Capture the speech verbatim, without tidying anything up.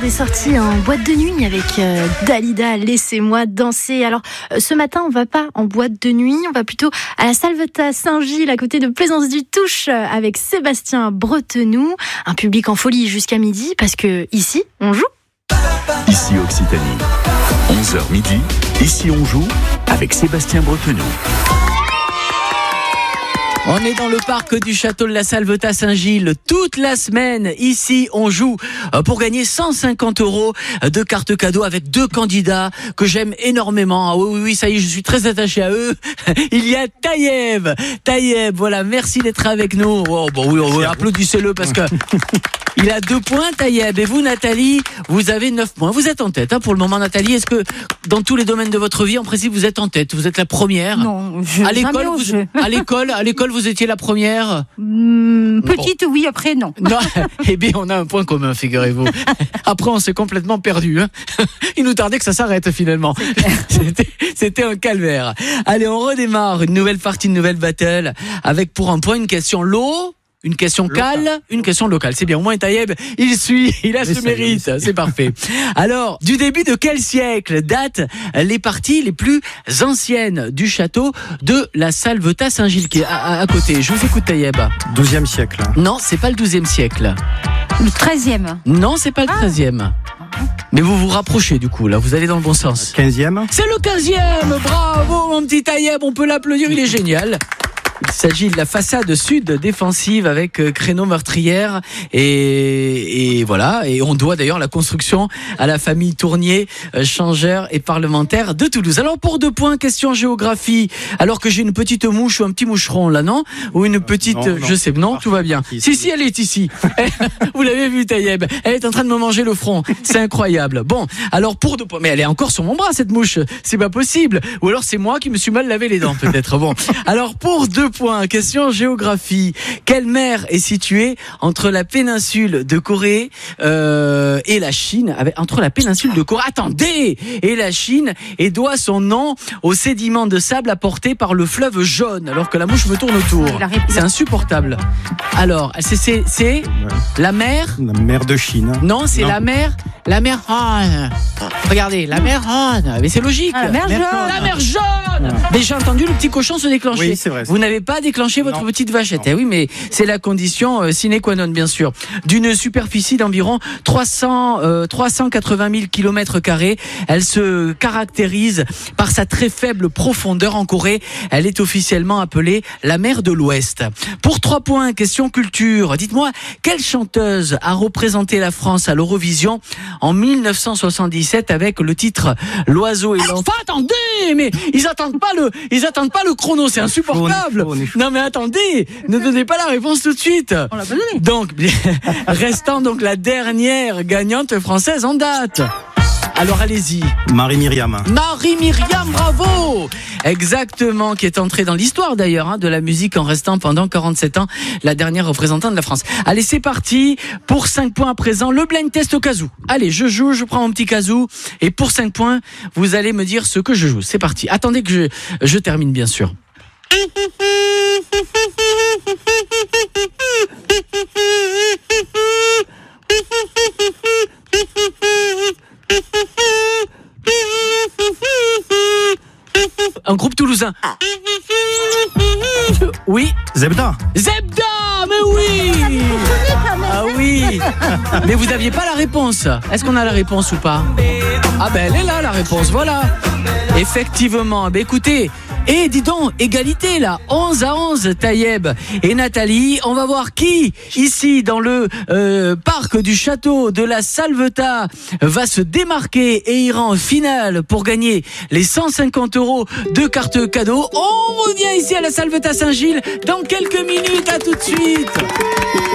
est sorti en boîte de nuit avec euh, Dalida, laissez-moi danser. Alors euh, ce matin, on va pas en boîte de nuit, on va plutôt à la Salvetat Saint-Gilles, à côté de Plaisance du Touche, euh, avec Sébastien Bretenoux. Un public en folie jusqu'à midi, parce que ici, on joue. Ici Occitanie, onze heures midi, ici on joue avec Sébastien Bretenoux. On est dans le parc du château de la Salvetat Saint-Gilles toute la semaine. Ici, on joue pour gagner cent cinquante euros de cartes cadeaux avec deux candidats que j'aime énormément. Ah oui, oui, oui, ça y est, je suis très attaché à eux. Il y a Taïeb. Taïeb, voilà, merci d'être avec nous. Oh, bon, oui, oui, applaudissez-le parce que il a deux points, Taïeb. Et vous, Nathalie, vous avez neuf points. Vous êtes en tête hein, pour le moment, Nathalie. Est-ce que dans tous les domaines de votre vie, en principe, vous êtes en tête? Vous êtes la première? Non, je à l'école, vous, à l'école, à l'école, vous étiez la première? mmh, Petite, bon. Oui, après, non. non. Eh bien, on a un point commun, figurez-vous. Après, on s'est complètement perdu. Hein. Il nous tardait que ça s'arrête, finalement. C'était, c'était un calvaire. Allez, on redémarre. Une nouvelle partie, une nouvelle battle. Avec, pour un point, une question lot. Une question cale, une question locale. C'est bien, au moins Taïeb, il suit, il a ce mérite, c'est parfait. Alors, du début de quel siècle datent les parties les plus anciennes du château de la Salvetat Saint-Gilles, qui est à, à, à côté? Je vous écoute, Taïeb. douzième siècle. Non, c'est pas le douzième siècle. Le treizième. Non, c'est pas le treizième. Mais vous vous rapprochez du coup, là, vous allez dans le bon sens. quinzième. C'est le quinzième, bravo mon petit Taïeb, on peut l'applaudir, il est génial. Il s'agit de la façade sud défensive avec créneau meurtrière et, et voilà. Et on doit d'ailleurs la construction à la famille Tournier, changeur et parlementaire de Toulouse. Alors pour deux points, question géographie. Alors que j'ai une petite mouche ou un petit moucheron là, non? Ou une petite, non, non. je sais, non, tout va bien. Si, si, elle est ici. Vous l'avez vu, Taïeb. Elle est en train de me manger le front. C'est incroyable. Bon, alors pour deux points. Mais elle est encore sur mon bras, cette mouche. C'est pas possible. Ou alors c'est moi qui me suis mal lavé les dents, peut-être. Bon. Alors pour deux point, question géographie. Quelle mer est située entre la péninsule de Corée euh, et la Chine, avec, entre la péninsule de Corée, attendez, et la Chine, et doit son nom aux sédiments de sable apportés par le fleuve Jaune, alors que la mouche me tourne autour. C'est insupportable. Alors, c'est, c'est, c'est la mer. La mer de Chine. Non, c'est non. la mer. La mer jaune. Regardez, la mer jaune. Mais c'est logique. Ah, la mer jaune. La mer jaune. Ah. Mais j'ai entendu le petit cochon se déclencher. Oui, c'est vrai. Vous n'avez pas déclenché votre non. petite vachette. Eh oui, mais c'est la condition euh, sine qua non, bien sûr. D'une superficie d'environ trois cents, euh, trois cent quatre-vingt mille kilomètres carrés. Elle se caractérise par sa très faible profondeur en Corée. Elle est officiellement appelée la mer de l'Ouest. Pour trois points, question culture. Dites-moi, quelle chanteuse a représenté la France à l'Eurovision en dix-neuf cent soixante-dix-sept avec le titre L'oiseau et l'enfant? Attendez, mais ils attendent pas le, ils attendent pas le chrono, c'est insupportable. Chaud, chaud. Non mais attendez, ne donnez pas la réponse tout de suite. On l'a pas donné. Donc, restant donc la dernière gagnante française en date. Alors allez-y. Marie-Myriam. Marie-Myriam, bravo. Exactement, qui est entrée dans l'histoire d'ailleurs hein, de la musique en restant pendant quarante-sept ans la dernière représentante de la France. Allez, c'est parti pour cinq points à présent. Le blind test au casou. Allez, je joue, je prends mon petit casou et pour cinq points, vous allez me dire ce que je joue. C'est parti. Attendez que je, je termine bien sûr. Un groupe toulousain. Oui. Zebda. Zebda, mais oui. Ah oui. Mais vous n'aviez pas la réponse. Est-ce qu'on a la réponse ou pas? Ah ben elle est là la réponse, voilà. Effectivement, ben écoutez, et dis donc, égalité là, onze à onze, Taïeb et Nathalie. On va voir qui, ici, dans le euh, parc du château de la Salvetat, va se démarquer et ira en finale pour gagner les cent cinquante euros de cartes cadeaux. On revient ici à la Salvetat Saint-Gilles dans quelques minutes, à tout de suite.